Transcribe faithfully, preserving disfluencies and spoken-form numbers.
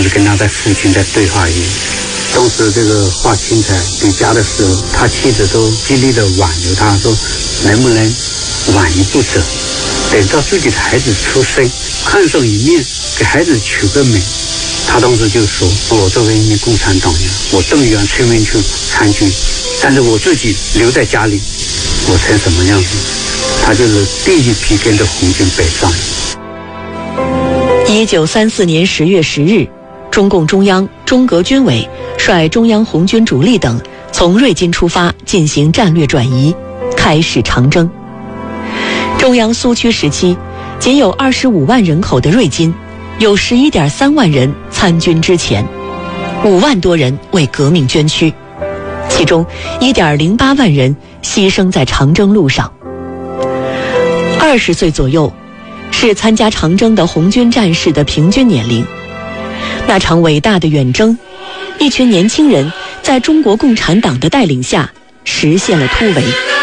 跟他的父亲在对话一样。当时这个华清才离家的时候，他妻子都极力的挽留他，说能不能晚一步走，等到自己的孩子出生，看上一面，给孩子取个名。他当时就说，我作为一名共产党员，我动员村民去参军，但是我自己留在家里，我成什么样子？他就是第一批跟着红军北上。 一九三四年十月十日，中共中央、中革军委率中央红军主力等从瑞金出发，进行战略转移，开始长征。中央苏区时期，仅有二十五万人口的瑞金，有十一点三万人参军之前，五万多人为革命捐躯，其中一点零八万人牺牲在长征路上。二十岁左右是参加长征的红军战士的平均年龄。那场伟大的远征，一群年轻人在中国共产党的带领下实现了突围。